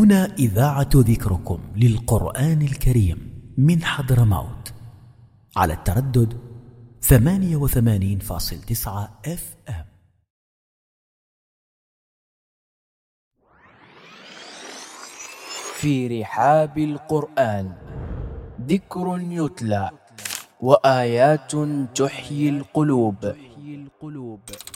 هنا إذاعة ذكركم للقرآن الكريم من حضرموت على التردد 88.9 FM. في رحاب القرآن ذكر يتلى وآيات تحيي القلوب.